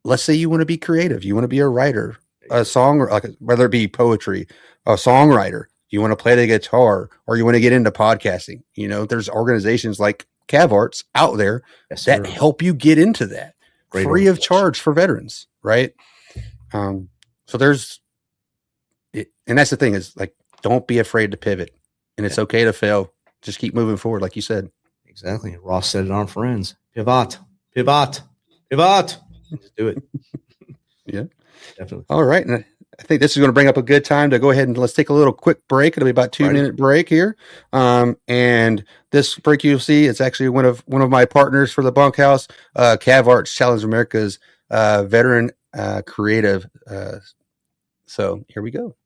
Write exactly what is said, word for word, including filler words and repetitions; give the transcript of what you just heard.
let's say you want to be creative. You want to be a writer, a song, like whether it be poetry, a songwriter. You want to play the guitar, or you want to get into podcasting. You know, there's organizations like CavArts out there yes, that sir. help you get into that Great free of charge for veterans, right? Um, so there's, it, and that's the thing is like, don't be afraid to pivot, and it's yeah. okay to fail. Just keep moving forward, like you said. Exactly. Ross said it on Friends. Pivot, pivot, pivot. Just do it. Yeah, definitely. All right, and I think this is going to bring up a good time to go ahead and let's take a little quick break. It'll be about two right. minute break here. Um, and this break you'll see, it's actually one of one of my partners for the Bunkhouse, uh, CavArts Challenge America's uh, veteran uh, creative. Uh, so here we go.